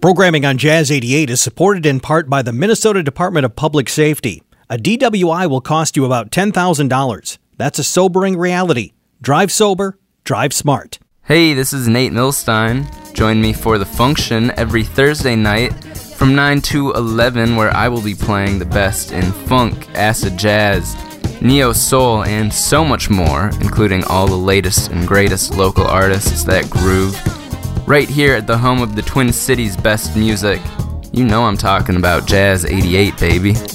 Programming on Jazz 88 is supported in part by the Minnesota Department of Public Safety. A DWI will cost you about $10,000. That's a sobering reality. Drive sober, drive smart. Hey, this is Nate Milstein. Join me for The Function every Thursday night from 9 to 11, where I will be playing the best in funk, acid jazz, neo-soul, and so much more, including all the latest and greatest local artists that groove. Right here at the home of the Twin Cities' best music. You know I'm talking about Jazz 88, baby.